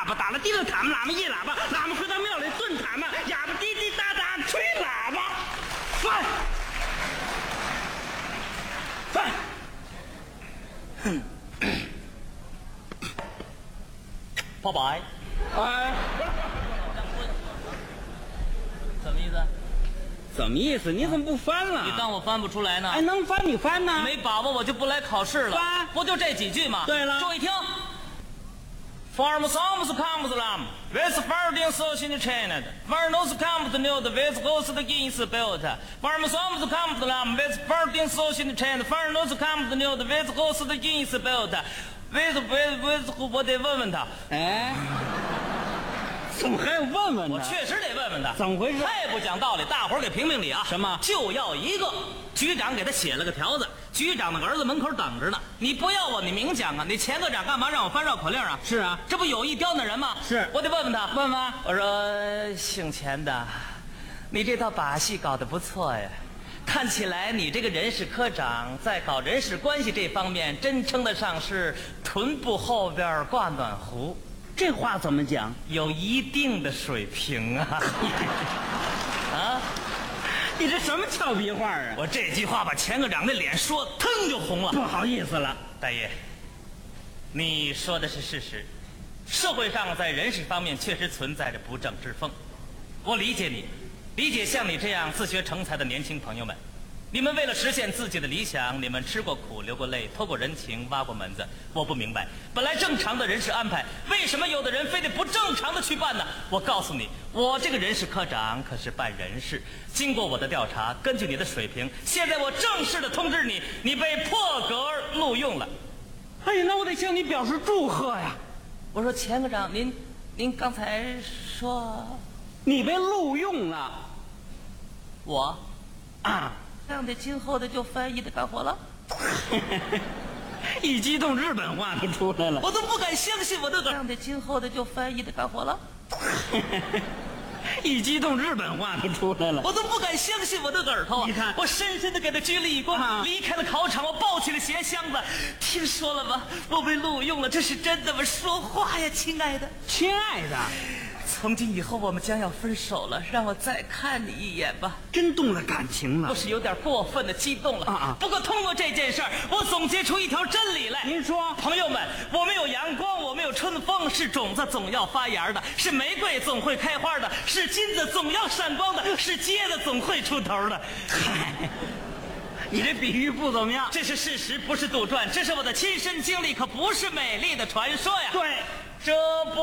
叭，打了滴了塔嘛，喇嘛一喇叭，喇嘛回到庙里炖塔嘛，哑巴滴滴答答吹喇叭。饭，饭。 拜拜。 哎， 什么意思？ 怎么意思？你怎么不翻了？ 你当我翻不出来呢？ 哎，能翻你翻呢？ 没把握我就不来考试了。 翻， 不就这几句吗？ 对了， 注意听。Farm comes comes lam, with farming so in China. Farm knows comes the new, with goes the gains built. Farm comes comes lam, with farming so in China. Farm knows comes the new, with goes the gains built. with 我得问问他。 哎，怎么还要问问呢？ 我确实得问问他， 怎么回事？ 太不讲道理！大伙儿给评评理啊！ 什么？ 就要一个局长给他写了个条子，局长的儿子门口等着呢。你不要我，你明讲啊！你前科长干嘛让我翻绕口令啊？ 是啊， 这不有意刁难人吗？ 是， 我得问问他， 问问。 我说姓钱的，你这套把戏搞得不错呀。看起来你这个人事科长在搞人事关系这方面，真称得上是臀部后边挂暖壶。 这话怎么讲？ 有一定的水平啊！啊， 你这什么俏皮话啊？ 我这句话把钱科长的脸说腾就红了。 不好意思了， 大爷，你说的是事实，社会上在人事方面确实存在着不正之风。我理解你，理解像你这样自学成才的年轻朋友们。你们为了实现自己的理想，你们吃过苦，流过泪，托过人情，挖过门子。我不明白，本来正常的人事安排，为什么有的人非得不正常的去办呢？我告诉你，我这个人事科长可是办人事，经过我的调查，根据你的水平，现在我正式的通知你，你被破格录用了。 哎呀，那我得向你表示祝贺呀！ 我说钱科长，您刚才说你被录用了， 我啊。 这样的今后的就翻译的干活了， 一激动日本话都出来了， 我都不敢相信我的这样的今后的就翻译的干活了， 一激动日本话都出来了， 我都不敢相信我的耳朵啊！ 你看， 我深深的给他鞠了一躬，离开了考场，我抱起了鞋箱子。听说了吗？我被录用了，这是真的吗？说话呀，亲爱的， 亲爱的。 从今以后我们将要分手了，让我再看你一眼吧。 真动了感情了， 不是有点过分的激动了不过通过这件事儿，我总结出一条真理来。 您说， 朋友们，我们有阳光，我们有春风，是种子总要发芽的，是玫瑰总会开花的，是金子总要闪光的，是疖子总会出头的。 你这比喻不怎么样， 这是事实，不是杜撰，这是我的亲身经历，可不是美丽的传说呀。 对， 这不